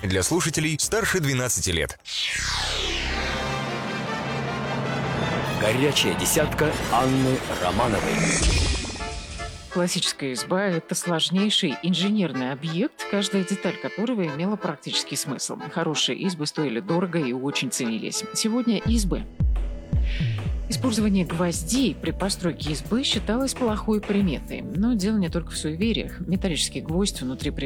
Для слушателей старше 12 лет. Горячая десятка Анны Романовой. Классическая изба – это сложнейший инженерный объект, каждая деталь которого имела практический смысл. Хорошие избы стоили дорого и очень ценились. Сегодня избы. Использование гвоздей при постройке избы считалось плохой приметой. Но дело не только в суевериях. Металлический гвоздь внутри